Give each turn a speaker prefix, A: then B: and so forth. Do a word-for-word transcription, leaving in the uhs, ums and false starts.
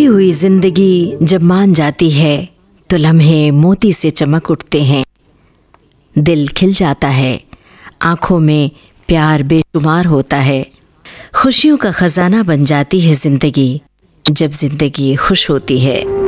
A: टूटी हुई जिंदगी जब मान जाती है तो लम्हे मोती से चमक उठते हैं। दिल खिल जाता है, आंखों में प्यार बेशुमार होता है। खुशियों का खजाना बन जाती है जिंदगी जब जिंदगी खुश होती है।